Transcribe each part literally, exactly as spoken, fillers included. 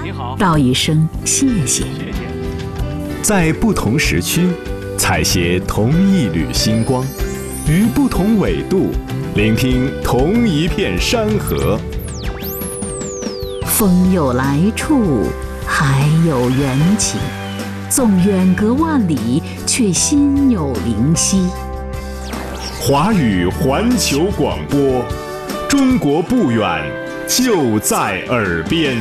道一声谢谢。 在不同时区，采撷同一缕星光，于不同纬度，聆听同一片山河。 风有来处，海有缘起，纵远隔万里，却心有灵犀。 华语环球广播，中国不远，就在耳边。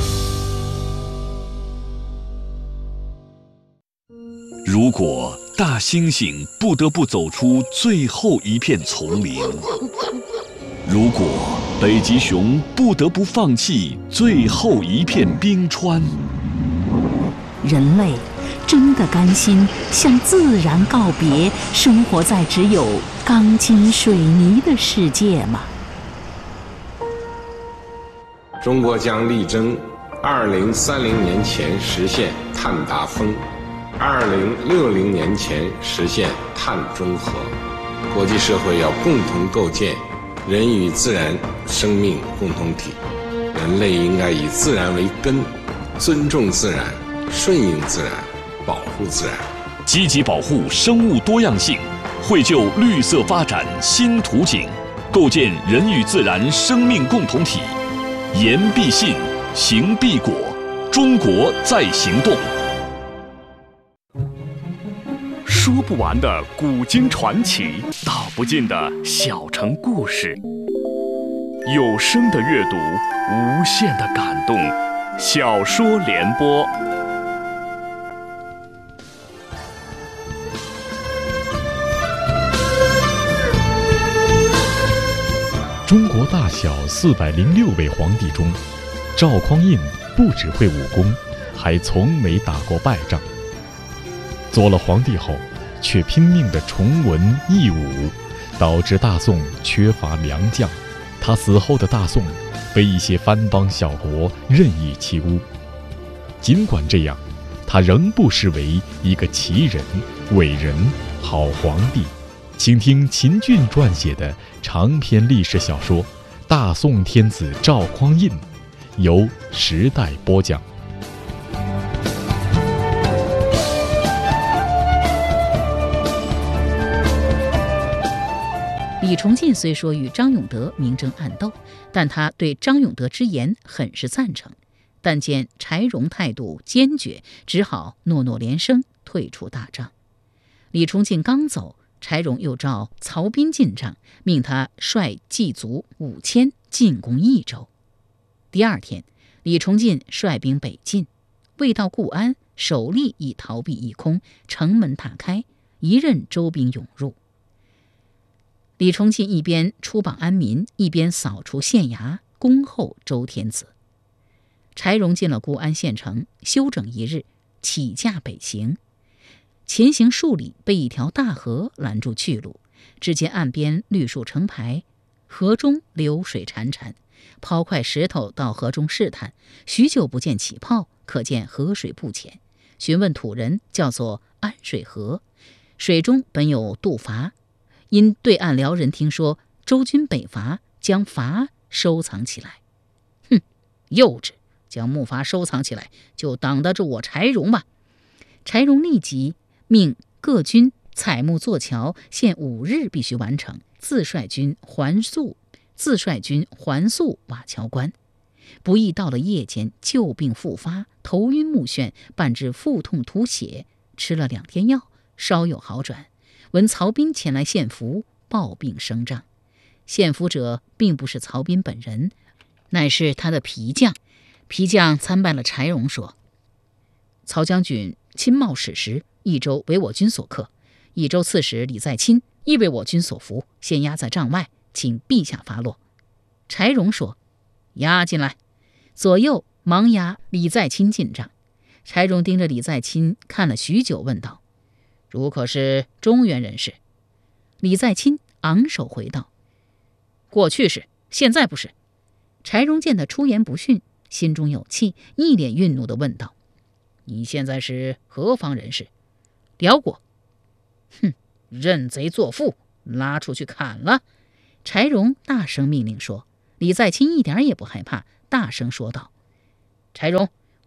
如果大猩猩不得不走出最后一片丛林，如果北极熊不得不放弃最后一片冰川， 人类真的甘心向自然告别，生活在只有钢筋水泥的世界吗？ 中国将力争二零三零年前实现碳达峰，二零六零年前实现碳中和。国际社会要共同构建人与自然生命共同体，人类应该以自然为根，尊重自然，顺应自然，保护自然， 积极保护生物多样性，绘就绿色发展新图景，构建人与自然生命共同体。言必信，行必果，中国在行动。 说不完的古今传奇，道不尽的小城故事。有声的阅读，无限的感动。小说联播。 中国大小四百零六位皇帝中，赵匡胤不只会武功，还从没打过败仗。做了皇帝后，却拼命地崇文抑武，导致大宋缺乏良将。他死后的大宋被一些藩邦小国任意欺侮。尽管这样，他仍不失为一个奇人、伟人、好皇帝。请听秦俊撰写的长篇历史小说《大宋天子赵匡胤》，由时代播讲。 李崇进虽说与张永德明争暗斗，但他对张永德之言很是赞成。但见柴荣态度坚决，只好诺诺连声，退出大帐。李崇进刚走，柴荣又召曹彬进帐，命他率骑卒五千进攻益州。第二天，李崇进率兵北进，未到固安，首例已逃避一空，城门大开，一任周兵涌入。李崇进一边出榜安民，一边扫除县衙，恭候周天子。柴荣进了固安县城，休整一日，起驾北行。前行数里，被一条大河拦住去路。只见岸边绿树成排，河中流水潺潺。抛块石头到河中试探，许久不见起泡，可见河水不浅。询问土人，叫做安水河，水中本有渡筏。因对岸辽人听说周军北伐，将筏收藏起来。哼，幼稚！将木筏收藏起来，就挡得住我柴荣吧。柴荣立即命各军采木做桥，限五日必须完成，自率军还宿自率军还宿瓦桥关。不意到了夜间，旧病复发，头晕目眩，伴之腹痛吐血，吃了两天药，稍有好转。闻曹彬前来献俘，抱病升帐。献俘者并不是曹彬本人，乃是他的皮将。皮将参拜了柴荣，说：曹将军亲冒矢石，益州为我军所克，益州刺史李在钦亦为我军所俘，现押在帐外，请陛下发落。柴荣说：押进来。左右忙押李在钦进帐。柴荣盯着李在钦看了许久，问道：如可是中原人士？李在钦昂首回道：过去是，现在不是。柴荣见他出言不逊，心中有气，一脸愠怒地问道：你现在是何方人士？辽国。哼，认贼作父，拉出去砍了。柴荣大声命令说。李在钦一点也不害怕，大声说道：柴荣，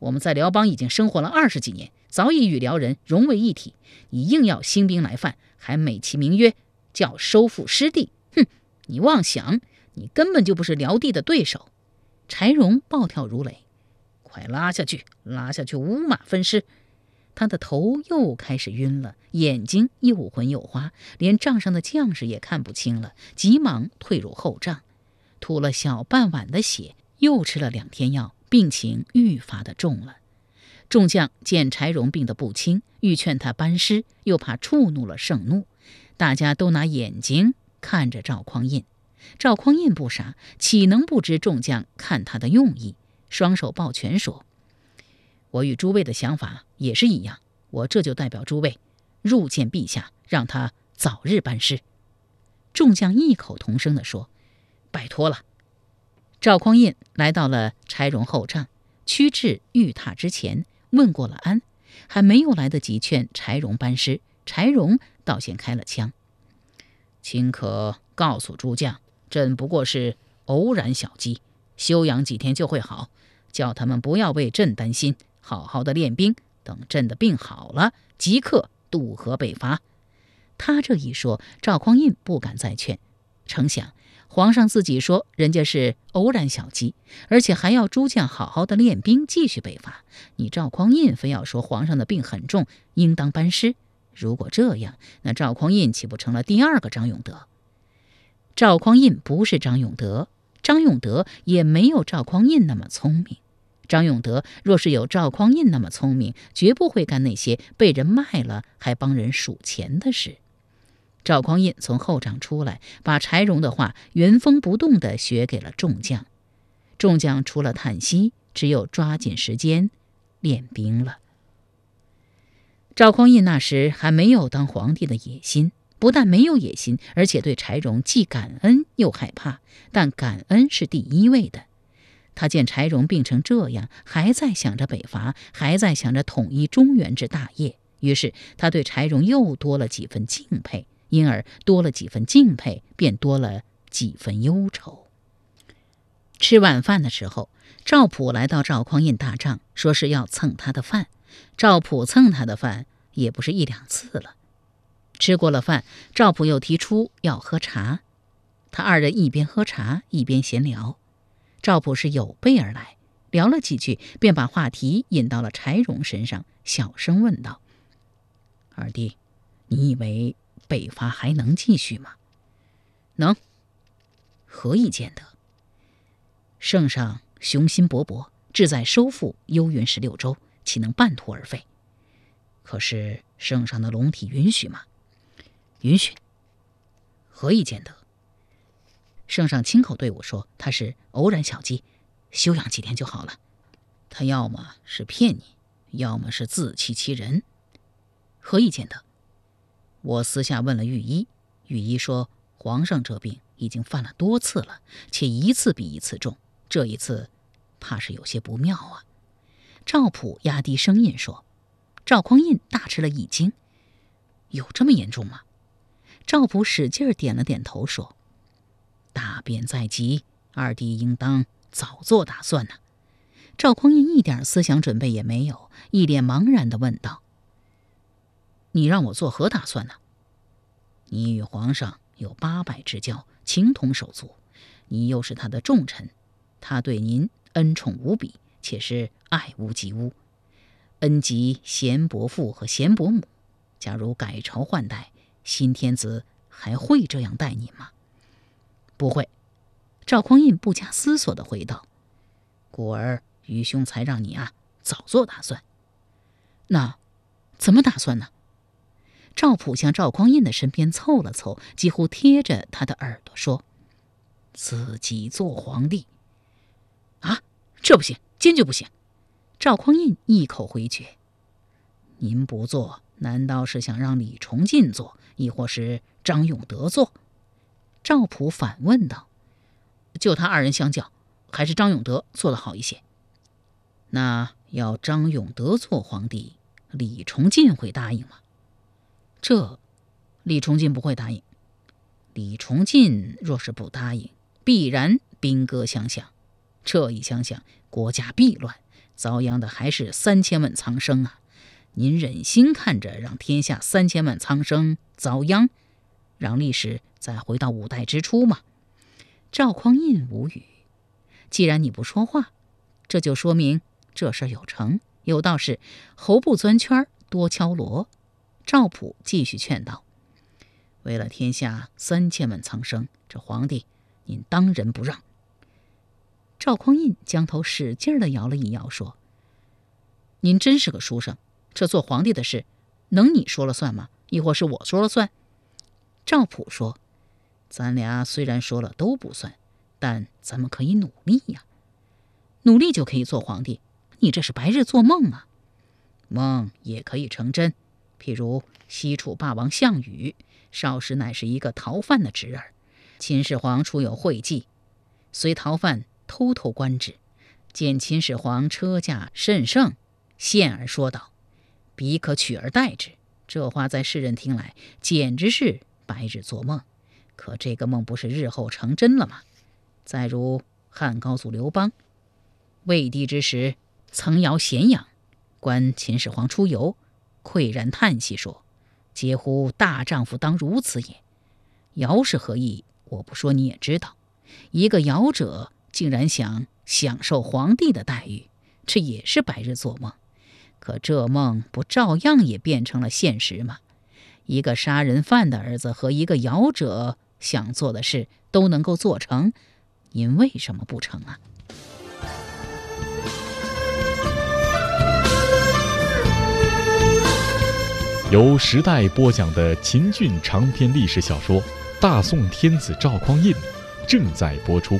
我们在辽邦已经生活了二十几年，早已与辽人融为一体。你硬要兴兵来犯，还美其名曰叫收复失地，哼！你妄想，你根本就不是辽地的对手。柴荣暴跳如雷，快拉下去，拉下去，五马分尸！他的头又开始晕了，眼睛又昏又花，连帐上的将士也看不清了，急忙退入后帐，吐了小半碗的血，又吃了两天药，病情愈发的重了。众将见柴荣病得不轻，欲劝他班师，又怕触怒了圣怒，大家都拿眼睛看着赵匡胤。赵匡胤不傻，岂能不知众将看他的用意，双手抱拳说：我与诸位的想法也是一样，我这就代表诸位入见陛下，让他早日班师。众将异口同声地说：拜托了。赵匡胤来到了柴荣后帐，屈至御榻之前，问过了安，还没有来得及劝柴荣班师，柴荣倒先开了枪：卿可告诉诸将，朕不过是偶然小疾，休养几天就会好，叫他们不要为朕担心，好好的练兵，等朕的病好了，即刻渡河北伐。他这一说，赵匡胤不敢再劝，成想皇上自己说人家是偶然小疾，而且还要诸将好好的练兵，继续北伐。你赵匡胤非要说皇上的病很重，应当班师。如果这样，那赵匡胤岂不成了第二个张永德？赵匡胤不是张永德，张永德也没有赵匡胤那么聪明。张永德若是有赵匡胤那么聪明，绝不会干那些被人卖了还帮人数钱的事。赵匡胤从后帐出来，把柴荣的话原封不动地学给了众将。众将除了叹息，只有抓紧时间练兵了。赵匡胤那时还没有当皇帝的野心，不但没有野心，而且对柴荣既感恩又害怕，但感恩是第一位的。他见柴荣病成这样，还在想着北伐，还在想着统一中原之大业，于是他对柴荣又多了几分敬佩，因而多了几分敬佩，便多了几分忧愁。吃晚饭的时候，赵普来到赵匡胤大帐，说是要蹭他的饭。赵普蹭他的饭也不是一两次了。吃过了饭，赵普又提出要喝茶，他二人一边喝茶一边闲聊。赵普是有备而来，聊了几句，便把话题引到了柴荣身上，小声问道：二弟，你以为北伐还能继续吗？能。何以见得？圣上雄心勃勃，志在收复幽云十六州，岂能半途而废？可是圣上的龙体允许吗？允许。何以见得？圣上亲口对我说，他是偶然小疾，休养几天就好了。他要么是骗你，要么是自欺欺人。何以见得？我私下问了御医，御医说皇上这病已经犯了多次了，且一次比一次重，这一次怕是有些不妙啊。赵普压低声音说。赵匡胤大吃了一惊，有这么严重吗？赵普使劲点了点头说，大变在即，二弟应当早做打算呢、啊。赵匡胤一点思想准备也没有，一脸茫然地问道：你让我做何打算呢？你与皇上有八拜之交，情同手足，你又是他的重臣，他对您恩宠无比，且是爱屋及乌，恩及贤伯父和贤伯母。假如改朝换代，新天子还会这样待你吗？不会。赵匡胤不加思索地回道：故而愚兄才让你啊早做打算。那怎么打算呢？赵普向赵匡胤的身边凑了凑，几乎贴着他的耳朵说：自己做皇帝。啊，这不行，坚决不行。赵匡胤一口回绝。您不做，难道是想让李崇进做，亦或是张永德做？赵普反问道。就他二人相较，还是张永德做得好一些。那要张永德做皇帝，李崇进会答应吗？这李崇进不会答应。李崇进若是不答应，必然兵戈相向，这一相向，国家必乱， 遭殃的还是三千万苍生啊！您忍心看着让天下三千万苍生遭殃，让历史再回到五代之初吗？赵匡胤无语。既然你不说话，这就说明这事有成。有道是猴不钻圈多敲锣。赵普继续劝道：为了天下三千万苍生，这皇帝您当仁不让。赵匡胤将头使劲地摇了一摇，说：您真是个书生，这做皇帝的事能你说了算吗？亦或是我说了算？赵普说：咱俩虽然说了都不算，但咱们可以努力呀。努力就可以做皇帝？你这是白日做梦啊！梦也可以成真。譬如西楚霸王项羽，少时乃是一个逃犯的侄儿，秦始皇初有讳忌，随逃犯偷偷官职，见秦始皇车驾甚盛，现而说道：彼可取而代之。这话在世人听来简直是白日做梦，可这个梦不是日后成真了吗？再如汉高祖刘邦，魏帝之时曾摇咸阳，观秦始皇出游，喟然叹息说：嗟乎大丈夫当如此也。尧是何意？我不说你也知道。一个尧者竟然想享受皇帝的待遇，这也是白日做梦。可这梦不照样也变成了现实吗？一个杀人犯的儿子和一个尧者想做的事都能够做成，您为什么不成啊？ 由时代播讲的秦俊长篇历史小说《大宋天子赵匡胤》正在播出。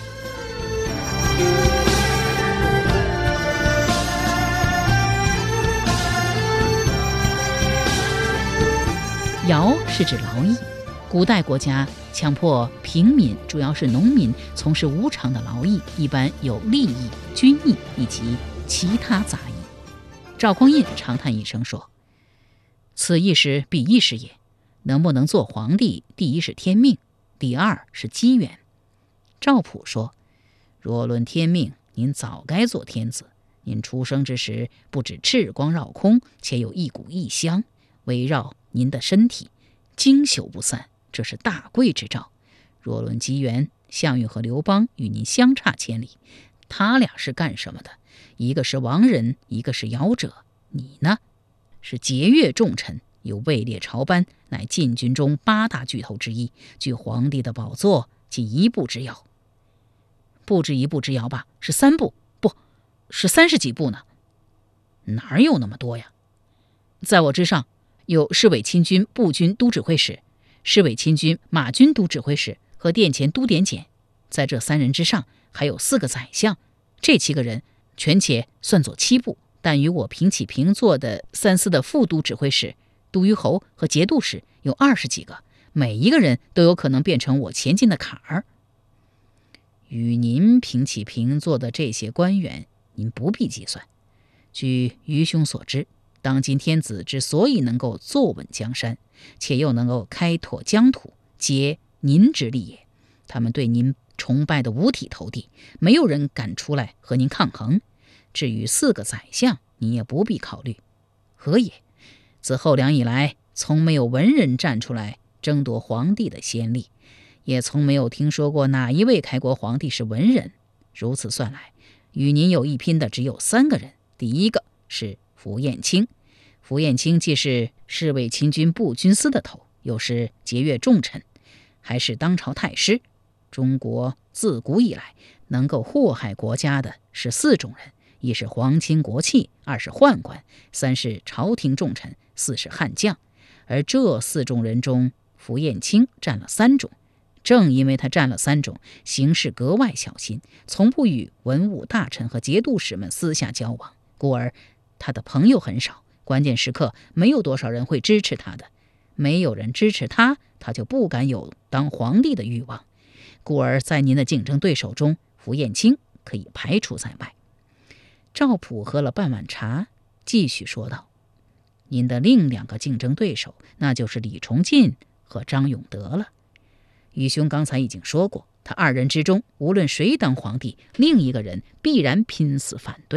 徭是指劳役，古代国家强迫平民，主要是农民从事无偿的劳役，一般有吏役、军役以及其他杂役。赵匡胤长叹一声说：此一时彼一时也，能不能做皇帝，第一是天命，第二是机缘。赵普说：若论天命，您早该做天子。您出生之时，不止赤光绕空，且有一股异香围绕您的身体，经久不散，这是大贵之兆。若论机缘，项羽和刘邦与您相差千里，他俩是干什么的？一个是王人，一个是尧者，你呢？是节钺重臣，有位列朝班，乃禁军中八大巨头之一，距皇帝的宝座仅一步之遥。不止一步之遥吧？是三步，不是三十几步呢？哪有那么多呀？在我之上有侍卫亲军步军都指挥使、侍卫亲军马军都指挥使和殿前都点检，在这三人之上还有四个宰相，这七个人全且算作七步。但与我平起平坐的三司的副都指挥使、都虞侯和节度使有二十几个，每一个人都有可能变成我前进的坎儿。与您平起平坐的这些官员，您不必计算。据愚兄所知，当今天子之所以能够坐稳江山，且又能够开拓疆土，皆您之力也。他们对您崇拜的五体投地，没有人敢出来和您抗衡。至于四个宰相，你也不必考虑。何也？自后梁以来，从没有文人站出来争夺皇帝的先例，也从没有听说过哪一位开国皇帝是文人。如此算来，与您有一拼的只有三个人。第一个是符彦卿，符彦卿既是侍卫亲军步军司的头，又是节钺重臣，还是当朝太师。中国自古以来能够祸害国家的是四种人：一是皇亲国戚，二是宦官，三是朝廷重臣，四是悍将。而这四种人中，符彦卿占了三种。正因为他占了三种，行事格外小心，从不与文武大臣和节度使们私下交往，故而他的朋友很少，关键时刻没有多少人会支持他的。没有人支持他，他就不敢有当皇帝的欲望。故而在您的竞争对手中，符彦卿可以排除在外。赵普喝了半碗茶，继续说道：您的另两个竞争对手，那就是李崇进和张永德了。愚兄刚才已经说过，他二人之中，无论谁当皇帝，另一个人必然拼死反对，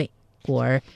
故而